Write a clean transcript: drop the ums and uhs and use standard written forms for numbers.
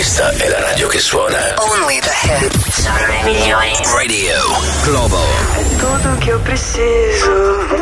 Questa è la radio che suona. Only the hits. Sono i milioni. Radio Globo. È tutto che ho preciso.